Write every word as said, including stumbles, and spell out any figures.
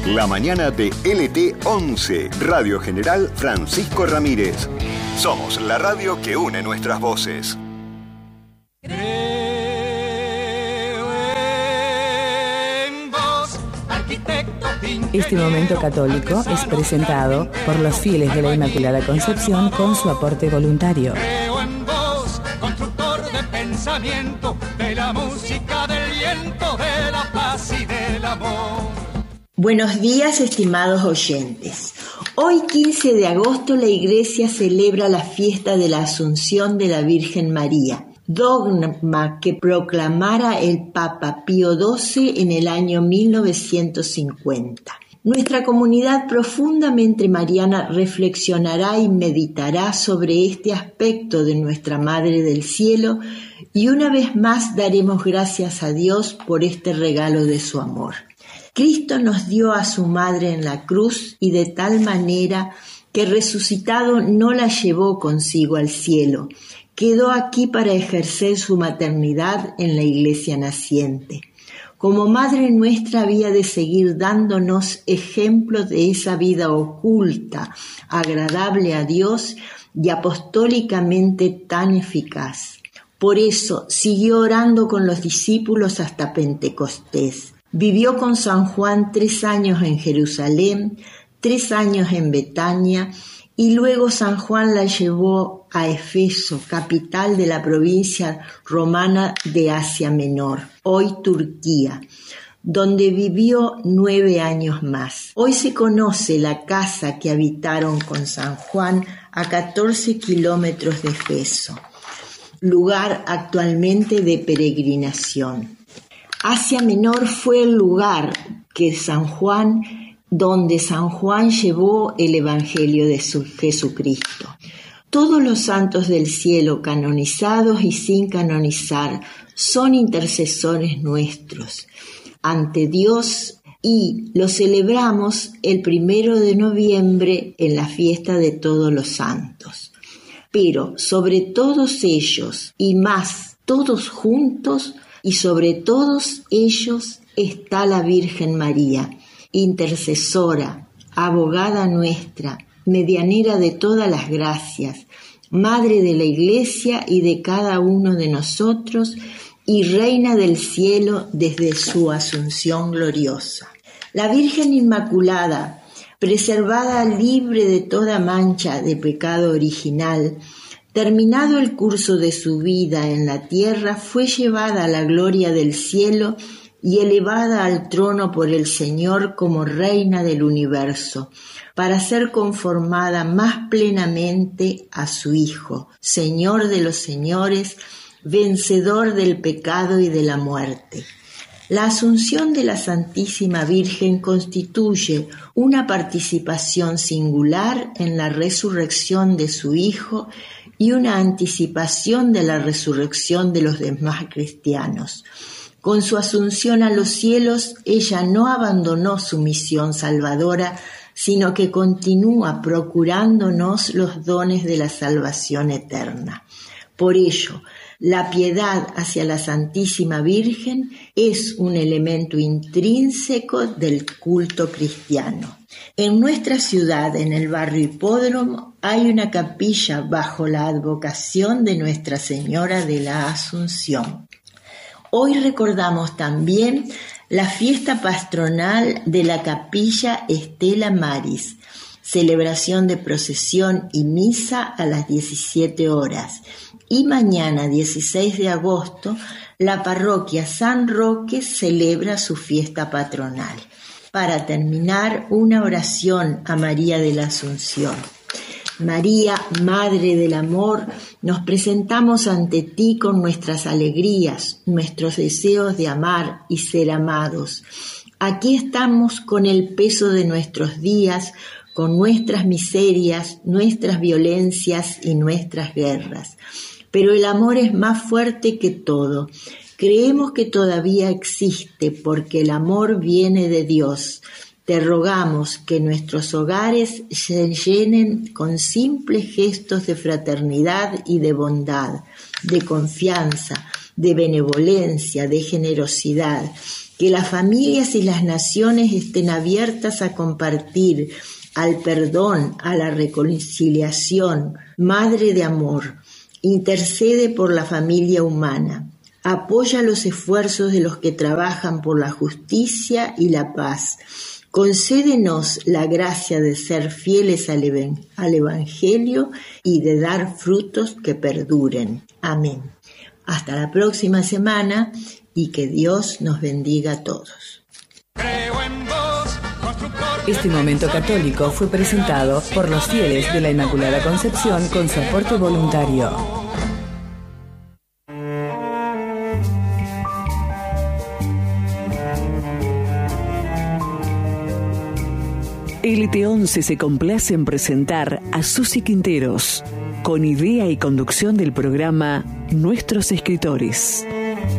La mañana de L T once, Radio General Francisco Ramírez. Somos la radio que une nuestras voces. Este momento católico es presentado por los fieles de la Inmaculada Concepción con su aporte voluntario. Creo en vos, constructor de pensamiento, de la música, del viento, de la paz y del amor. Buenos días, estimados oyentes. Hoy, quince de agosto, la Iglesia celebra la fiesta de la Asunción de la Virgen María, dogma que proclamara el Papa Pío doce en el año mil novecientos cincuenta. Nuestra comunidad profundamente mariana reflexionará y meditará sobre este aspecto de nuestra Madre del Cielo y una vez más daremos gracias a Dios por este regalo de su amor. Cristo nos dio a su Madre en la cruz y de tal manera que resucitado no la llevó consigo al cielo. Quedó aquí para ejercer su maternidad en la Iglesia naciente. Como Madre nuestra había de seguir dándonos ejemplos de esa vida oculta, agradable a Dios y apostólicamente tan eficaz. Por eso siguió orando con los discípulos hasta Pentecostés. Vivió con San Juan tres años en Jerusalén, tres años en Betania, y luego San Juan la llevó a Éfeso, capital de la provincia romana de Asia Menor, hoy Turquía, donde vivió nueve años más. Hoy se conoce la casa que habitaron con San Juan a catorce kilómetros de Éfeso, lugar actualmente de peregrinación. Asia Menor fue el lugar que San Juan, donde San Juan llevó el Evangelio de su Jesucristo. Todos los santos del cielo, canonizados y sin canonizar, son intercesores nuestros ante Dios y los celebramos el primero de noviembre en la fiesta de todos los santos. Pero sobre todos ellos y más, todos juntos, y sobre todos ellos está la Virgen María, intercesora, abogada nuestra, medianera de todas las gracias, Madre de la Iglesia y de cada uno de nosotros, y Reina del cielo desde su asunción gloriosa. La Virgen Inmaculada, preservada libre de toda mancha de pecado original, terminado el curso de su vida en la tierra, fue llevada a la gloria del cielo y elevada al trono por el Señor como Reina del universo, para ser conformada más plenamente a su Hijo, Señor de los señores, vencedor del pecado y de la muerte. La Asunción de la Santísima Virgen constituye una participación singular en la resurrección de su Hijo y una anticipación de la resurrección de los demás cristianos. Con su asunción a los cielos, ella no abandonó su misión salvadora, sino que continúa procurándonos los dones de la salvación eterna. Por ello, la piedad hacia la Santísima Virgen es un elemento intrínseco del culto cristiano. En nuestra ciudad, en el barrio Hipódromo, hay una capilla bajo la advocación de Nuestra Señora de la Asunción. Hoy recordamos también la fiesta patronal de la capilla Estela Maris, celebración de procesión y misa a las diecisiete horas. Y mañana, dieciséis de agosto, la parroquia San Roque celebra su fiesta patronal. Para terminar, una oración a María de la Asunción. María, Madre del Amor, nos presentamos ante ti con nuestras alegrías, nuestros deseos de amar y ser amados. Aquí estamos con el peso de nuestros días, con nuestras miserias, nuestras violencias y nuestras guerras. Pero el amor es más fuerte que todo. Creemos que todavía existe porque el amor viene de Dios. Te rogamos que nuestros hogares se llenen con simples gestos de fraternidad y de bondad, de confianza, de benevolencia, de generosidad, Que las familias y las naciones estén abiertas a compartir, al perdón, a la reconciliación. Madre de amor, intercede por la familia humana. Apoya los esfuerzos de los que trabajan por la justicia y la paz. Concédenos la gracia de ser fieles al, evan- al Evangelio y de dar frutos que perduren. Amén. Hasta la próxima semana y que Dios nos bendiga a todos. Este momento católico fue presentado por los fieles de la Inmaculada Concepción con su aporte voluntario. L T once se complace en presentar a Susi Quinteros, con idea y conducción del programa Nuestros Escritores.